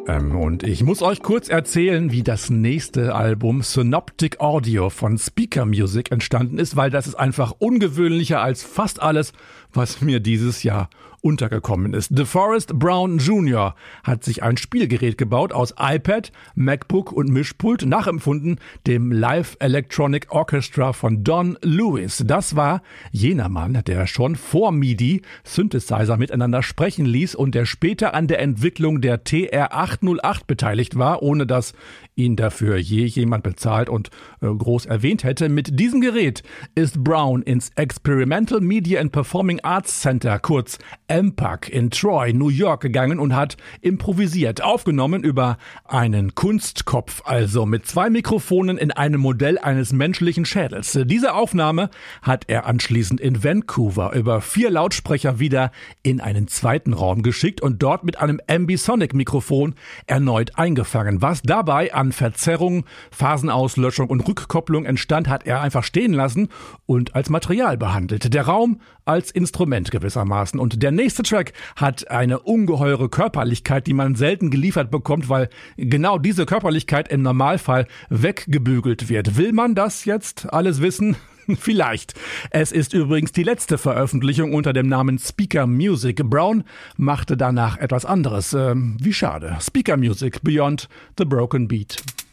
FM und ich muss euch kurz erzählen, wie das nächste Album Synoptic Audio von Speaker Music entstanden ist, weil das ist einfach ungewöhnlicher als fast alles, was mir dieses Jahr untergekommen ist. DeForest Brown Jr. hat sich ein Spielgerät gebaut aus iPad, MacBook und Mischpult, nachempfunden dem Live Electronic Orchestra von Don Lewis. Das war jener Mann, der schon vor MIDI Synthesizer miteinander sprechen ließ und der später an der Entwicklung der TR-808 beteiligt war, ohne dass ihn dafür je jemand bezahlt und groß erwähnt hätte. Mit diesem Gerät ist Brown ins Experimental Media and Performing Arts Center, kurz MPAC, in Troy, New York gegangen und hat improvisiert, aufgenommen über einen Kunstkopf, also mit 2 Mikrofonen in einem Modell eines menschlichen Schädels. Diese Aufnahme hat er anschließend in Vancouver über 4 Lautsprecher wieder in einen zweiten Raum geschickt und dort mit einem Ambisonic-Mikrofon erneut eingefangen. Was dabei an Verzerrung, Phasenauslöschung und Rückkopplung entstand, hat er einfach stehen lassen und als Material behandelt. Der Raum als Instrument gewissermaßen. Und der nächste Track hat eine ungeheure Körperlichkeit, die man selten geliefert bekommt, weil genau diese Körperlichkeit im Normalfall weggebügelt wird. Will man das jetzt alles wissen? Vielleicht. Es ist übrigens die letzte Veröffentlichung unter dem Namen Speaker Music. Brown machte danach etwas anderes. Wie schade. Speaker Music, Beyond the Broken Beat.